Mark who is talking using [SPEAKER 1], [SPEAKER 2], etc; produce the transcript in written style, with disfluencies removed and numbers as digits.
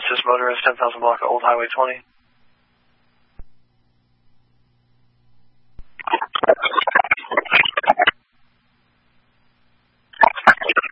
[SPEAKER 1] assist motorist, 10,000 block of Old Highway 20.